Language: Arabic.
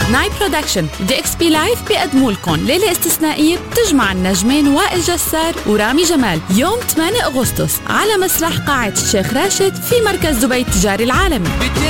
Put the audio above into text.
نايت برودكشن ودي اكس بي لايف بيقدموا لكم ليلة استثنائية بتجمع النجمين وائل جسار ورامي جمال يوم 8 أغسطس على مسرح قاعة الشيخ راشد في مركز دبي التجاري العالمي.